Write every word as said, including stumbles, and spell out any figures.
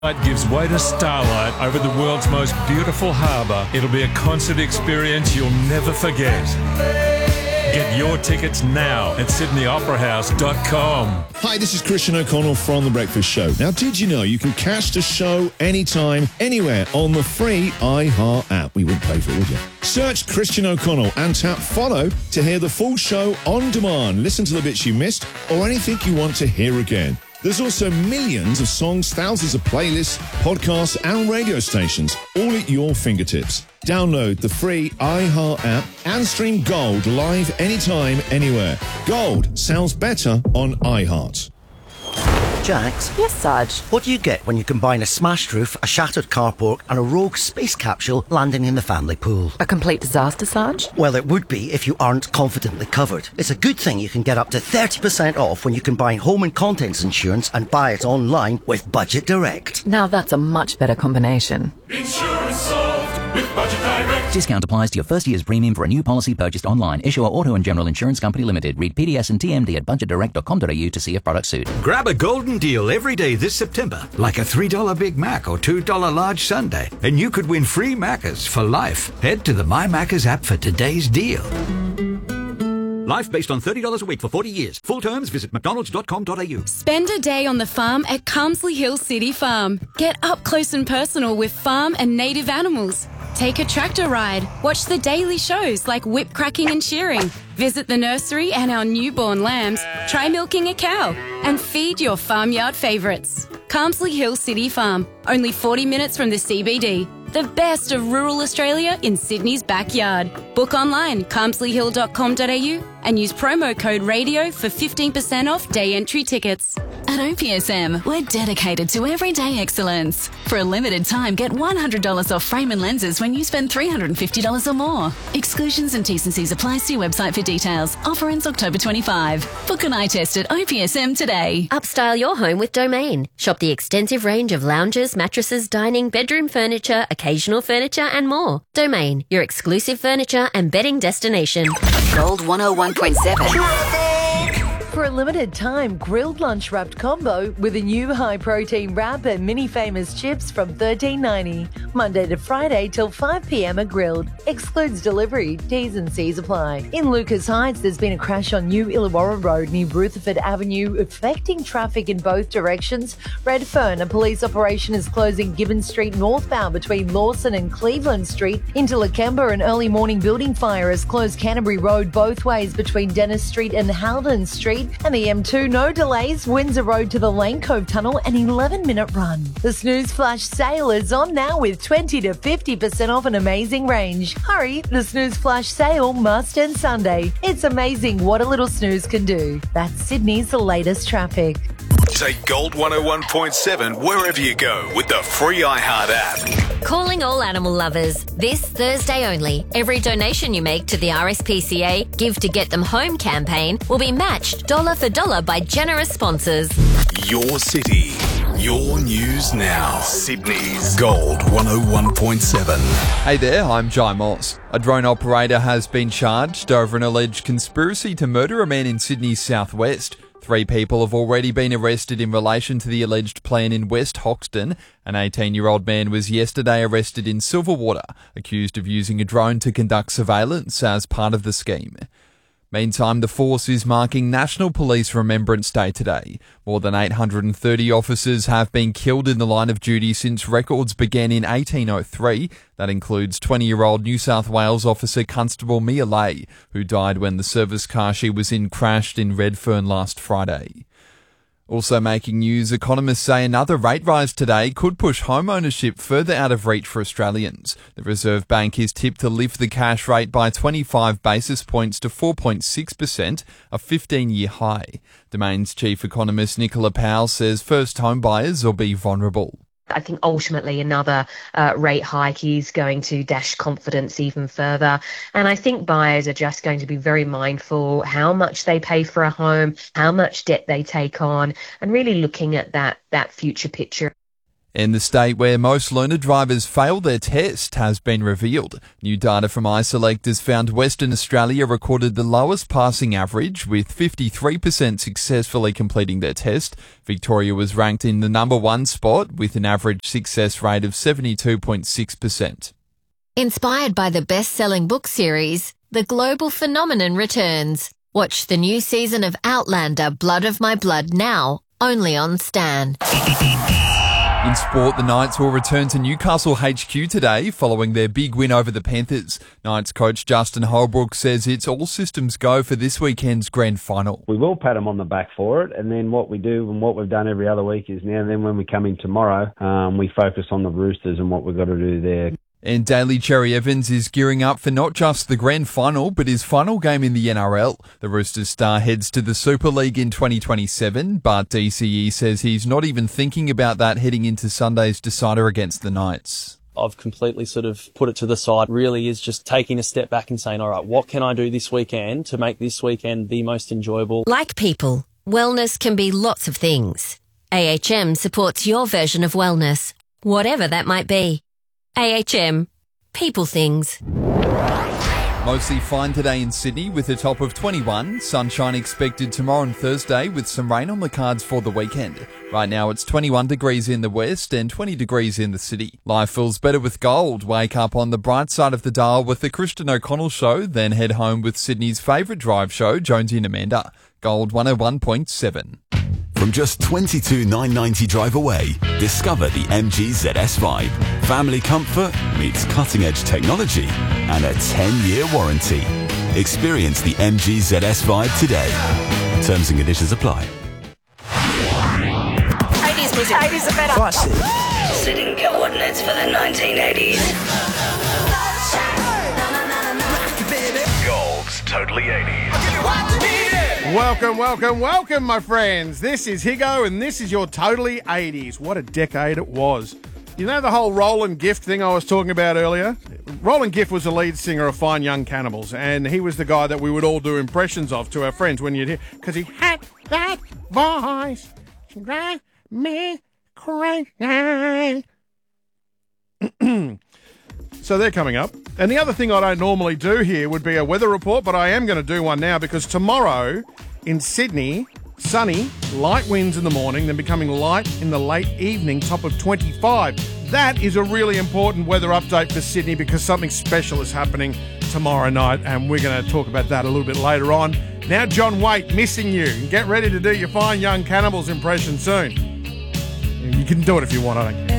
It gives way to starlight over the world's most beautiful harbour. It'll be a concert experience you'll never forget. Get your tickets now at sydney opera house dot com. Hi, this is Christian O'Connell from The Breakfast Show. Now, did you know you can catch the show anytime, anywhere on the free iHeart app? We wouldn't pay for it, would you? Search Christian O'Connell and tap follow to hear the full show on demand. Listen to the bits you missed or anything you want to hear again. There's also millions of songs, thousands of playlists, podcasts and radio stations, all at your fingertips. Download the free iHeart app and stream Gold live anytime, anywhere. Gold sounds better on iHeart. Jax? Yes, Sarge? What do you get when you combine a smashed roof, a shattered carport and a rogue space capsule landing in the family pool? A complete disaster, Sarge? Well, it would be if you aren't confidently covered. It's a good thing you can get up to thirty percent off when you combine home and contents insurance and buy it online with Budget Direct. Now that's a much better combination. Insurance solved with Budget Direct. Discount applies to your first year's premium for a new policy purchased online. Issuer Auto and General Insurance Company Limited. Read P D S and T M D at budget direct dot com dot a u to see if products suit. Grab a golden deal every day this September, like a three dollar Big Mac or two dollar large sundae, and you could win free Maccas for life. Head to the My Maccas app for today's deal. Life based on thirty dollars a week for forty years. Full terms, visit mcdonalds dot com dot a u. Spend a day on the farm at Carmsley Hill City Farm. Get up close and personal with farm and native animals. Take a tractor ride. Watch the daily shows like whip cracking and shearing. Visit the nursery and our newborn lambs. Try milking a cow. And feed your farmyard favourites. Carmsley Hill City Farm. Only forty minutes from the C B D. The best of rural Australia in Sydney's backyard. Book online, carmsley hill dot com dot a u and use promo code RADIO for fifteen percent off day entry tickets. At O P S M, we're dedicated to everyday excellence. For a limited time, get one hundred dollars off frame and lenses when you spend three hundred fifty dollars or more. Exclusions and T's and C's apply. See website for details. Offer ends October twenty-fifth. Book an eye test at O P S M today. Upstyle your home with Domain. Shop the extensive range of lounges, mattresses, dining, bedroom furniture, occasional furniture and more. Domain, your exclusive furniture and bedding destination. Gold one oh one point seven. For a limited time, grilled lunch wrapped combo with a new high-protein wrap and mini famous chips from thirteen ninety. Monday to Friday till five p.m. at Grilled. Excludes delivery. T's and C's apply. In Lucas Heights, there's been a crash on New Illawarra Road near Rutherford Avenue, affecting traffic in both directions. Redfern, a police operation is closing Gibbon Street northbound between Lawson and Cleveland Street. Into Lakemba, an early morning building fire has closed Canterbury Road both ways between Dennis Street and Haldon Street. And the M two, no delays, Windsor Road to the Lane Cove Tunnel, an eleven minute run. The Snooze Flash sale is on now with twenty to fifty percent off an amazing range. Hurry, the Snooze Flash sale must end Sunday. It's amazing what a little snooze can do. That's Sydney's latest traffic. Take Gold one oh one point seven wherever you go with the free iHeart app. Calling all animal lovers. This Thursday only, every donation you make to the R S P C A Give to Get Them Home campaign will be matched dollar for dollar by generous sponsors. Your city, your news now. Sydney's Gold one oh one point seven. Hey there, I'm Jai Moss. A drone operator has been charged over an alleged conspiracy to murder a man in Sydney's southwest. Three people have already been arrested in relation to the alleged plan in West Hoxton. An eighteen-year-old man was yesterday arrested in Silverwater, accused of using a drone to conduct surveillance as part of the scheme. Meantime, the force is marking National Police Remembrance Day today. More than eight hundred thirty officers have been killed in the line of duty since records began in eighteen oh three. That includes twenty-year-old New South Wales officer Constable Mia Lay, who died when the service car she was in crashed in Redfern last Friday. Also making news, economists say another rate rise today could push home ownership further out of reach for Australians. The Reserve Bank is tipped to lift the cash rate by twenty-five basis points to four point six percent, a fifteen-year high. Domain's chief economist Nicola Powell says first home buyers will be vulnerable. I think ultimately another uh, rate hike is going to dash confidence even further. And I think buyers are just going to be very mindful how much they pay for a home, how much debt they take on, and really looking at that, that future picture. And the state where most learner drivers fail their test has been revealed. New data from iSelect has found Western Australia recorded the lowest passing average, with fifty-three percent successfully completing their test. Victoria was ranked in the number one spot with an average success rate of seventy-two point six percent. Inspired by the best-selling book series, The Global Phenomenon returns. Watch the new season of Outlander, Blood of My Blood now, only on Stan. In sport, the Knights will return to Newcastle H Q today following their big win over the Panthers. Knights coach Justin Holbrook says it's all systems go for this weekend's grand final. We will pat them on the back for it, and then what we do and what we've done every other week is now then when we come in tomorrow, um, we focus on the Roosters and what we've got to do there. And Daly Cherry Evans is gearing up for not just the grand final, but his final game in the N R L. The Roosters star heads to the Super League in twenty twenty-seven, but D C E says he's not even thinking about that heading into Sunday's decider against the Knights. I've completely sort of put it to the side. Really is just taking a step back and saying, all right, what can I do this weekend to make this weekend the most enjoyable? Like people, wellness can be lots of things. A H M supports your version of wellness, whatever that might be. A H M. People things. Mostly fine today in Sydney with a top of twenty-one. Sunshine expected tomorrow and Thursday with some rain on the cards for the weekend. Right now it's twenty-one degrees in the west and twenty degrees in the city. Life feels better with gold. Wake up on the bright side of the dial with the Christian O'Connell Show, then head home with Sydney's favourite drive show, Jonesy and Amanda. Gold one oh one point seven. From just twenty-two thousand nine hundred ninety drive away, discover the M G Z S Vibe. Family comfort meets cutting-edge technology and a ten-year warranty. Experience the M G Z S Vibe today. Terms and conditions apply. eighties music. eighties are better. Classic. Setting coordinates for the nineteen eighties. Gold's Totally eighties. Welcome, welcome, welcome, my friends. This is Higo, and this is your Totally eighties. What a decade it was. You know the whole Roland Gift thing I was talking about earlier? Roland Gift was the lead singer of Fine Young Cannibals, and he was the guy that we would all do impressions of to our friends when you'd hear, because he had that voice to drive me crazy. So they're coming up. And the other thing I don't normally do here would be a weather report, but I am going to do one now because tomorrow in Sydney, sunny, light winds in the morning, then becoming light in the late evening, top of twenty-five. That is a really important weather update for Sydney because something special is happening tomorrow night, and we're going to talk about that a little bit later on. Now, John Waite, Missing You. And get ready to do your Fine Young Cannibals impression soon. You can do it if you want, I don't care.